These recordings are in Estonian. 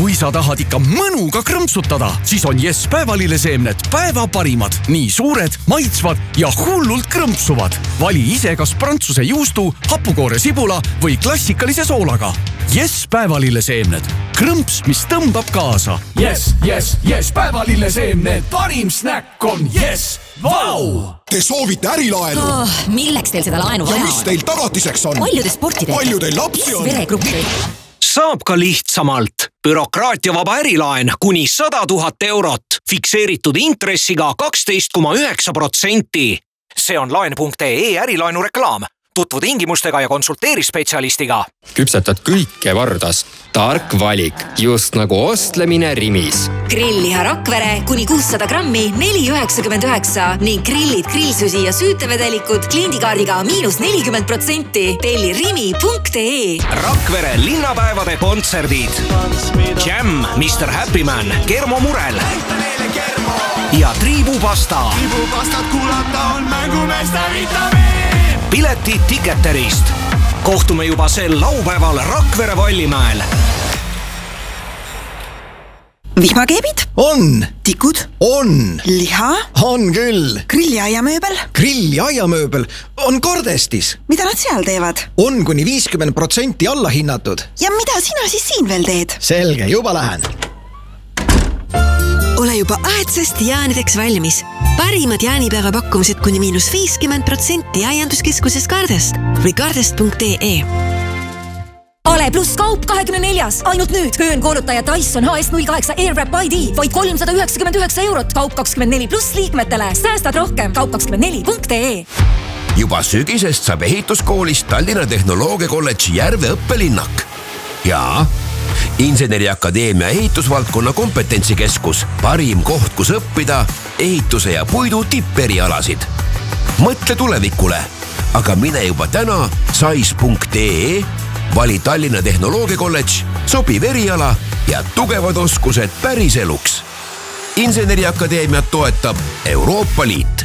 Kui sa tahad ikka mõnuga krõmpsutada, siis on Yes päevalilleseemned päeva parimad. Nii suured, maitsvad ja hullult krõmpsuvad. Vali ise kas prantsuse juustu, hapukoore sibula või klassikalise soolaga. Yes päevalilleseemned. Krõmps, mis tõmbab kaasa. Yes, päevalilleseemned. Parim snäkk on Yes. Vau! Te soovite ärilaenu? Milleks teil seda laenu vaja on? Ja mis teil tagatiseks on? Palju te sporti teete? Palju teil lapsi on? Veregruppi. Saab ka lihtsamalt. Bürokraatiavaba ärilaen kuni 100 000 eurot. Fikseeritud intressiga 12,9%. See on laen.ee ärilaenu reklaam. Tutvu tingimustega ja konsulteeri spetsialistiga. Küpsetad kõike vardas. Tark valik, just nagu ostlemine Rimis. Grillliha Rakvere kuni 600 grammi 4,99 ning grillid, grillsusi ja süütevedelikud kliendikaardiga -40%. Telli rimi.ee. Rakvere linnapäevade kontserdid. Jam, Mr. Happyman, Kermo Murel ja Triibupasta. Triibupastat kuulata on mängumeeste vitamiin. Piletid Ticketerist. Kohtume juba sel laupäeval Rakvere Vallimäel. Vihmakeebid? On. Tikud? On. Liha? On küll. Grilliaiamööbel? Grilliaiamööbel on Kordestis. Mida nad seal teevad? On kuni 50% alla hinnatud. Ja mida sina siis siin veel teed? Selge, juba lähen. Ole juba aedsest jäänideks valmis. Parimad jäänibäeva pakkumised kuni -50% aianduskeskuses Kardest või kardest.ee. Ale pluss kaup 24. Ainult nüüd höönkoolutaja Dyson HS08 Airwrap ID vaid 399 eurot. Kaup 24 pluss liikmetele. Säästad rohkem. Kaup24.ee. Juba sügisest saab ehituskoolist Tallinna Tehnoloogiakolledži Järve õppelinnak. Ja Inseneriakadeemia ehitusvaldkonna kompetentsikeskus. Parim koht, kus õppida ehituse ja puidu tipperialasid. Mõtle tulevikule, aga mine juba täna sais.ee, vali Tallinna Tehnoloogiakolledž, sobiv eriala ja tugevad oskused päris eluks. Inseneriakadeemiat toetab Euroopa Liit.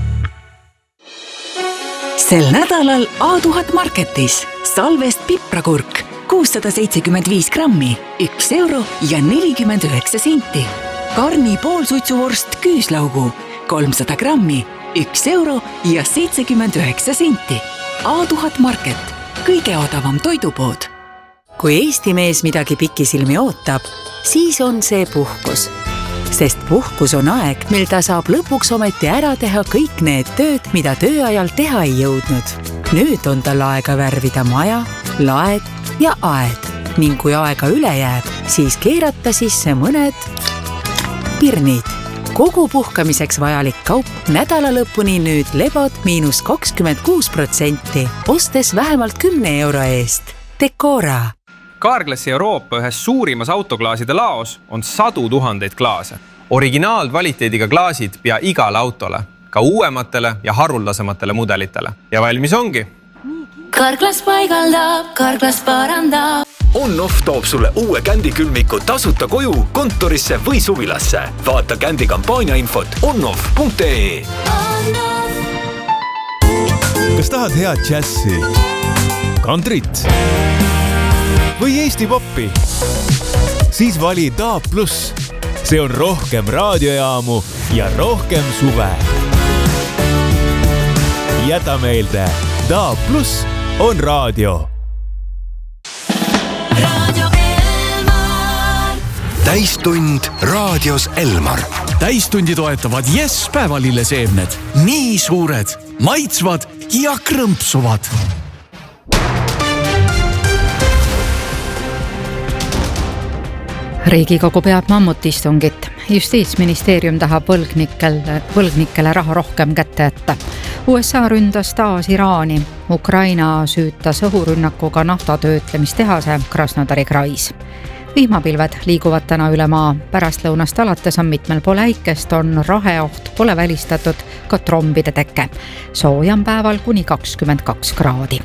Sel nädalal A1000 Marketis salvest piprakurk 675 grammi, 1 euro ja 49 senti. Karni poolsuitsuvorst küüslaugu 300 grammi, 1 euro ja 79 senti. A1000 Market, kõige odavam toidupood. Kui Eesti mees midagi pikisilmi ootab, siis on see puhkus. Sest puhkus on aeg, mil ta saab lõpuks ometi ära teha kõik need tööd, mida tööajal teha ei jõudnud. Nüüd on tal aega värvida maja, laed ja aed. Ning kui aega üle jääb, siis keerata sisse mõned pirnid. Kogu puhkamiseks vajalik kaup nädala lõpuni nüüd lebod -26%, ostes vähemalt 10 euro eest. Decora. Carglassi Euroopa ühes suurimas autoklaaside laos on 100 000 klaase. Originaalkvaliteediga klaasid pea igale autole, ka uuematele ja haruldasematele mudelitele. Ja valmis ongi. Carglass paigaldab, Carglass parandab. On-Off toob sulle uue Kändi külmiku tasuta koju, kontorisse või suvilasse. Vaata Kändi kampaania infot onoff.ee. Kas tahad head džässi, kantrit või Eesti poppi? Siis vali DAB+. See on rohkem raadiojaamu ja rohkem suve. Jäta meelde, DAB+ on raadio. Täistund raadios Elmar. Täistundi toetavad Yes päevalilleseemned. Nii suured, maitsvad ja krõmpsuvad. Riigikogu peab mammutistungit. Justiitsministeerium tahab võlgnikele raha rohkem kätte jätta. USA ründas taas Iraani. Ukraina süütas õhurünnakuga naftatöötlemistehase Krasnodari krais. Vihmapilved liiguvad täna üle maa. Pärastlõunast alates on mitmel pool äikest, on raheoht, pole välistatud ka trombide teke. Soojam päeval kuni 22 kraadi.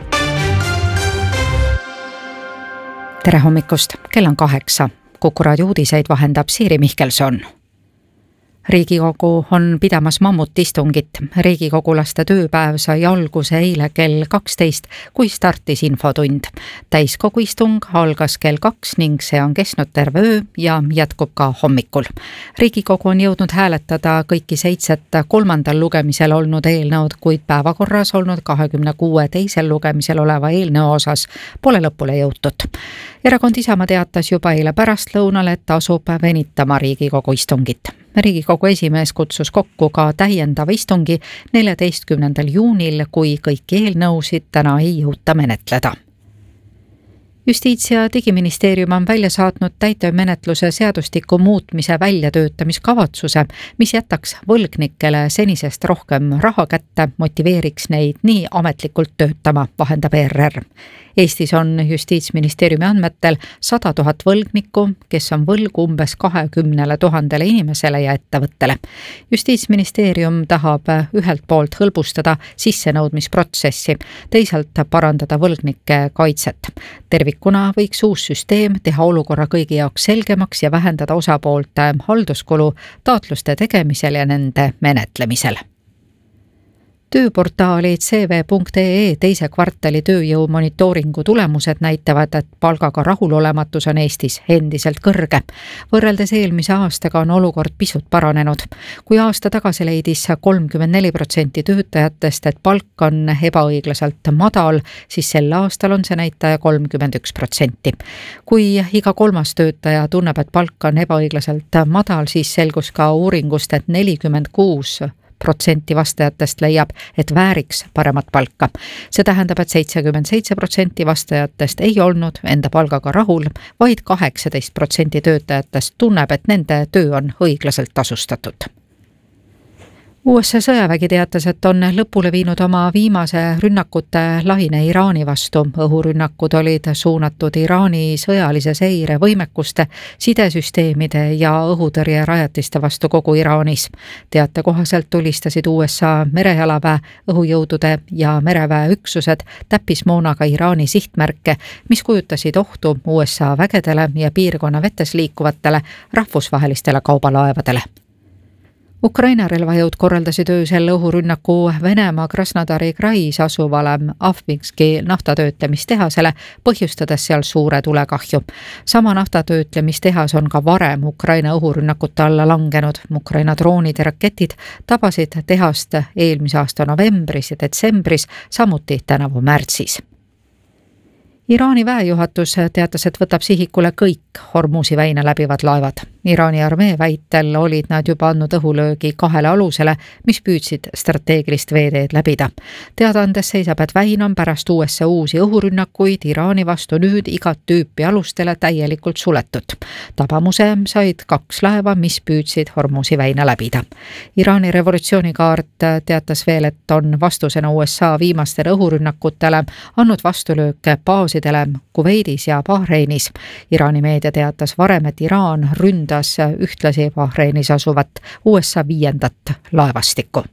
Tere hommikust, kell on 8. Kuku raadio uudiseid vahendab Siiri Mihkelson. Riigikogu on pidamas mammutistungit. Riigikogulaste tööpäev sai alguse eile kell 12, kui startis infotund. Täiskogu istung algas kell 2 ning see on kestnud terve öö ja jätkub ka hommikul. Riigikogu on jõudnud hääletada kõiki 7 kolmandal lugemisel olnud eelnõud, kuid päevakorras olnud 26 teisel lugemisel oleva eelnõu osas pole lõpule jõutud. Erakond Isamaa teatas juba eile pärastlõunal, et asub venitama Riigikogu istungit. Riigikogu esimees kutsus kokku ka täiendava istungi 14. juunil, kui kõiki eelnõusid täna ei jõuta menetleda. Justiits- ja Digiministeerium on välja saatnud täitemenetluse seadustiku muutmise väljatöötamiskavatsuse, mis jätaks võlgnikele senisest rohkem raha kätte, motiveeriks neid nii ametlikult töötama, vahendab ERR. Eestis on Justiitsministeeriumi andmetel 100 000 võlgnikku, kes on võlgu umbes 20 000 inimesele ja ettevõttele. Justiitsministeerium tahab ühelt poolt hõlbustada sissenõudmisprotsessi, teisalt parandada võlgnike kaitset. Tervikuna võiks uus süsteem teha olukorra kõigi jaoks selgemaks ja vähendada osapoolte halduskulu taotluste tegemisel ja nende menetlemisel. Tööportaali cv.ee teise kvartali tööjõu monitooringu tulemused näitavad, et palgaga rahulolematus on Eestis endiselt kõrge. Võrreldes eelmise aastaga on olukord pisut paranenud. Kui aasta tagasi leidis 34% töötajatest, et palk on ebaõiglaselt madal, siis sel aastal on see näitaja 31%. Kui iga 3. töötaja tunneb, et palk on ebaõiglaselt madal, siis selgus ka uuringust, et 46% vastajatest leiab, et vääriks paremat palka. See tähendab, et 77% vastajatest ei olnud enda palgaga rahul, vaid 18% töötajatest tunneb, et nende töö on õiglaselt tasustatud. USA sõjavägi teatas, et on lõpule viinud oma viimase rünnakute lahine Iraani vastu. Õhurünnakud olid suunatud Iraani sõjalise seire võimekuste, sidesüsteemide ja õhutõrjerajatiste vastu kogu Iraanis. Teate kohaselt tulistasid USA merejalaväe, õhujõudude ja mereväe üksused täppismoonaga Iraani sihtmärke, mis kujutasid ohtu USA vägedele ja piirkonna vetes liikuvatele rahvusvahelistele kaubalaevadele. Ukraina relvajõud korraldasid öösel õhurünnaku Venemaa Krasnodari krais asuvale Avminski naftatöötlemistehasele, põhjustades seal suure tulekahju. Sama naftatöötlemistehas on ka varem Ukraina õhurünnakute alla langenud. Ukraina droonid ja raketid tabasid tehast eelmise aasta novembris ja detsembris, samuti tänavu märtsis. Iraani väejuhatus teatas, et võtab sihikule kõik Hormuzi väina läbivad laevad. Iraani armee väitel olid nad juba andnud õhulöögi 2 alusele, mis püüdsid strateegilist veeteed läbida. Teadaandes seisab, et väin on pärast USA uusi õhurünnakuid Iraani vastu nüüd igat tüüpi alustele täielikult suletud. Tabamuse said 2 laeva, mis püüdsid Hormuzi väina läbida. Iraani revolutsioonikaart teatas veel, et on vastusena USA viimastele õhurünnakutele andnud vastulööke baasidele Kuveidis ja Bahreinis. Iraani meedia teatas varem, et Iraan ründas ühtlasi Bahreinis asuvat USA 5. laevastikku.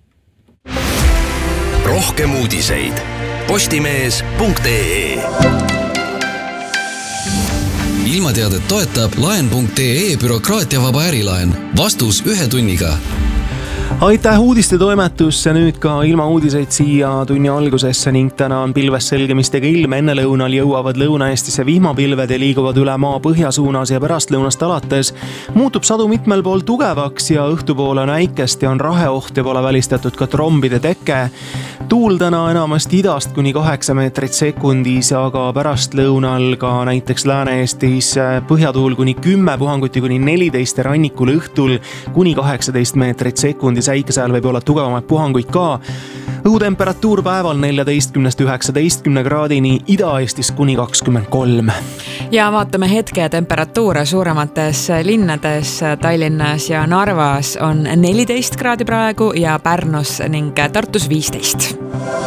Rohkem uudiseid postimees.ee. Ilmateadet toetab laen.ee bürokraatiavaba ärilaen. Vastus 1 tunniga. Aitäh uudistetoimetusse, nüüd ka ilmauudiseid siia tunni algusesse ning täna on pilves selgemistega ilm. Enne lõunal jõuavad Lõuna-Eestisse vihmapilved ja liiguvad üle maa põhjasuunas ja pärastlõunast alates muutub sadu mitmel pool tugevaks ja õhtupoole on äikest ja on raheoht ja pole välistatud ka trombide teke. Tuul täna enamasti idast kuni 8 meetrit sekundis, aga pärastlõunal ka näiteks Lääne-Eestis põhjatuul kuni 10, puhanguti kuni 14 ja rannikul õhtul kuni 18 meetrit sekundis. Äikese ajal võib olla tugevamaid puhanguid ka. Õhutemperatuur päeval 14–19 kraadini, Ida-Eestis kuni 23. Ja vaatame hetke temperatuure suuremates linnades. Tallinnas ja Narvas on 14 kraadi praegu ja Pärnus ning Tartus 15.